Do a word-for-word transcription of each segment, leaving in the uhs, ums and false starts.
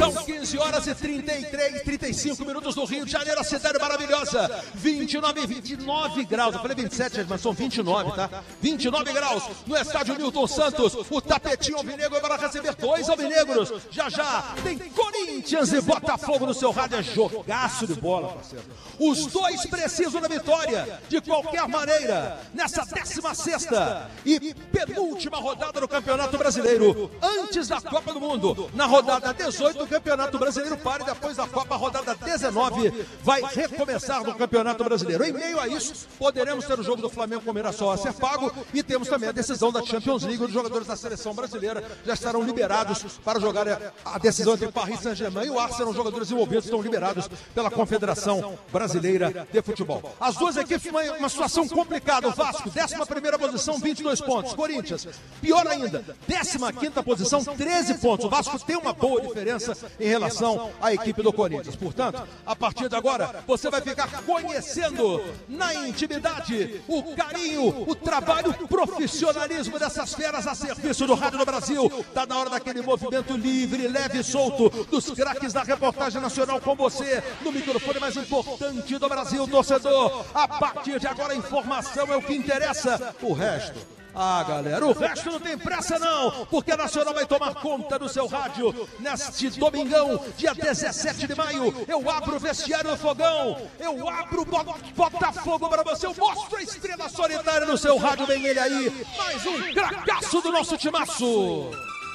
São quinze horas e trinta e três, trinta e cinco minutos do Rio de Janeiro, a cidade maravilhosa. vinte e nove, vinte e nove graus. Eu falei vinte e sete, mas são vinte e nove, tá? vinte e nove graus no estádio Newton Santos. O tapetinho alvinegro vai receber dois alvinegros. Já já tem Corinthians e Botafogo no seu rádio. É jogaço de bola, parceiro. Os dois precisam da vitória, de qualquer maneira, nessa décima sexta e penúltima rodada do Campeonato Brasileiro, antes da Copa do Mundo. Na rodada dezoito do Campeonato Brasileiro para e depois da Copa, a rodada dezenove vai recomeçar no Campeonato Brasileiro. Em meio a isso, poderemos ter o jogo do Flamengo com o Mirassol a ser pago e temos também a decisão da Champions League. Os jogadores da seleção brasileira já estarão liberados para jogar a decisão entre Paris Saint-Germain e o Arsenal. Os jogadores envolvidos estão liberados pela Confederação Brasileira de Futebol. As duas equipes, uma, uma situação complicada. O Vasco, décima primeira posição, vinte e dois pontos. Corinthians, pior ainda, décima quinta posição, treze pontos. O Vasco tem uma boa diferença em relação à equipe do Corinthians. Portanto, a partir de agora, você vai ficar conhecendo na intimidade o carinho, o trabalho, o profissionalismo dessas feras a serviço do Rádio do Brasil. Está na hora daquele movimento livre, leve e solto dos craques da reportagem nacional com você no microfone mais importante do Brasil, torcedor. A partir de agora, a informação é o que interessa. O resto... Ah, galera, o resto não tem pressa não, porque a Nacional vai tomar conta do seu rádio neste domingão, dia dezessete de maio. Eu abro o vestiário do Fogão, eu abro o Botafogo para você, eu mostro a estrela solitária no seu rádio, vem ele aí, mais um cracaço do nosso timaço.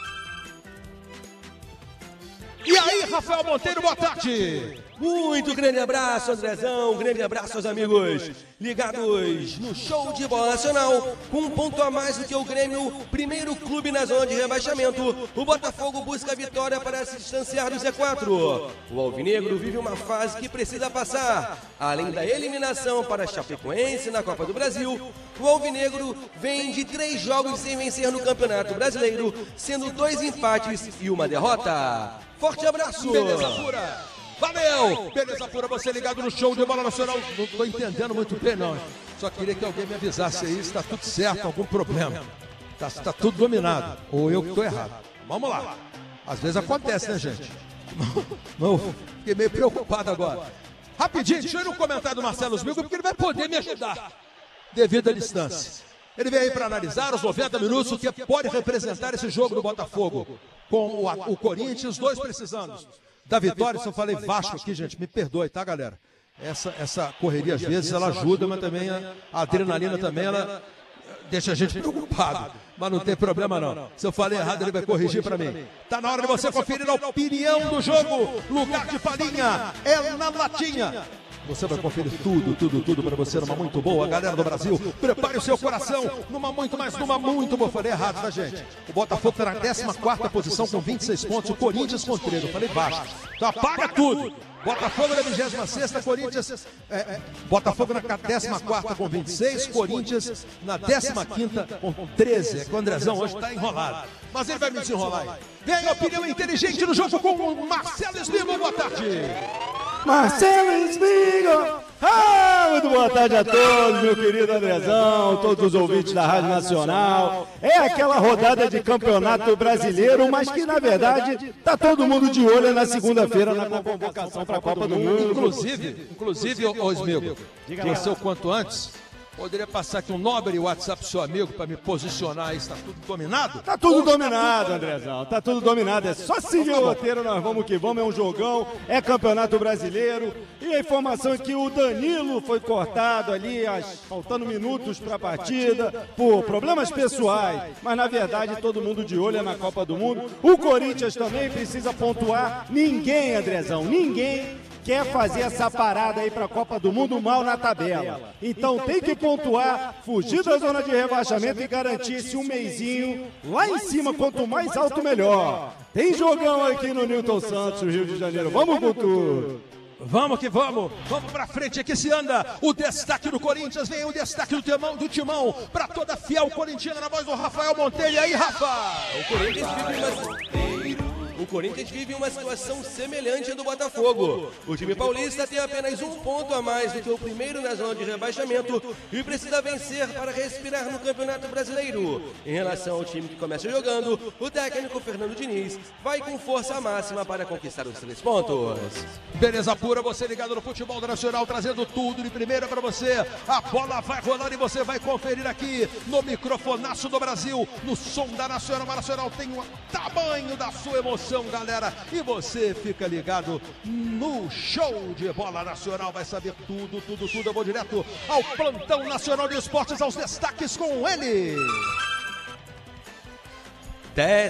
E aí, Rafael Monteiro, boa tarde. Muito grande abraço, Andrezão, grande abraço aos amigos ligados no show de bola nacional, com um ponto a mais do que o Grêmio, primeiro clube na zona de rebaixamento. O Botafogo busca a vitória para se distanciar do Z quatro. O alvinegro vive uma fase que precisa passar. Além da eliminação para a Chapecoense na Copa do Brasil, o alvinegro vem de três jogos sem vencer no Campeonato Brasileiro, sendo dois empates e uma derrota. Forte abraço! Beleza pura! Valeu! Beleza pura, você ligado no show de bola nacional. Não estou entendendo muito bem, não. Só queria que alguém me avisasse aí se está tudo certo, algum problema. Está tá tudo dominado. Ou eu que estou errado. Vamos lá. Às vezes acontece, né, gente? Não, fiquei meio preocupado agora. Rapidinho, deixa eu ir no comentário do Marcelo Smigo, porque ele vai poder me ajudar devido à distância. Ele vem aí para analisar os noventa minutos, o que pode representar esse jogo do Botafogo com o, o Corinthians, dois precisando da vitória. Se eu falei Vasco aqui, gente, me perdoe, tá, galera? Essa, essa correria, às vezes, ela ajuda, mas também a, a adrenalina também, ela deixa a gente preocupado. Mas não tem problema, não. Se eu falei errado, ele vai corrigir para mim. Tá na hora de você conferir a opinião do jogo. Lugar de falinha é na latinha. Você vai conferir tudo, tudo, tudo para você numa muito boa. Galera do Brasil, prepare o seu coração numa muito mais, numa muito boa. Falei errado, tá, gente? O Botafogo está na décima quarta posição com vinte e seis pontos. O Corinthians com treze. Eu falei baixo. Então apaga tudo. Botafogo na vigésima sexta, Corinthians... É, é, Botafogo na décima quarta com vinte e seis, Corinthians na décima quinta com treze. É que o Andrezão hoje está enrolado. Mas ele vai me desenrolar aí. Vem a opinião inteligente no jogo com o Marcelo Smigo. Boa tarde. Marcelo Smigo! Ah, muito boa tarde a todos, meu querido Andrezão, todos os ouvintes da Rádio Nacional. É aquela rodada de campeonato brasileiro, mas que na verdade tá todo mundo de olho na segunda-feira na convocação para a Copa do Mundo. Inclusive, inclusive, ô Smigo, você o quanto antes poderia passar aqui um nobre WhatsApp pro seu amigo para me posicionar aí, está tudo dominado? Tá tudo dominado, Andrezão, tá tudo dominado, é só seguir o roteiro, nós vamos que vamos, é um jogão, é campeonato brasileiro, e a informação é que o Danilo foi cortado ali, as, faltando minutos para a partida, por problemas pessoais, mas na verdade todo mundo de olho é na Copa do Mundo. O Corinthians também precisa pontuar, ninguém, Andrezão, ninguém quer fazer essa parada aí para a Copa do Mundo mal na tabela. Então tem que pontuar, fugir da zona de rebaixamento e garantir esse um mesinho lá em cima, quanto mais alto melhor. Tem jogão aqui no Newton Santos, Rio de Janeiro. Vamos com tudo. Vamos que vamos, vamos pra frente aqui se anda. O destaque do Corinthians, vem o destaque do timão, do timão pra toda fiel corintiana na voz do Rafael Monteiro. E aí, Rafa? O Corinthians vive mais... o Corinthians vive uma situação semelhante à do Botafogo. O time paulista tem apenas um ponto a mais do que o primeiro na zona de rebaixamento e precisa vencer para respirar no Campeonato Brasileiro. Em relação ao time que começa jogando, o técnico Fernando Diniz vai com força máxima para conquistar os três pontos. Beleza pura, você ligado no Futebol Nacional, trazendo tudo de primeira para você. A bola vai rolar e você vai conferir aqui no microfonaço do Brasil, no som da Nacional. A Nacional tem o tamanho da sua emoção, galera. E você fica ligado no show de bola nacional, vai saber tudo, tudo, tudo. Eu vou direto ao plantão nacional de esportes, aos destaques com ele.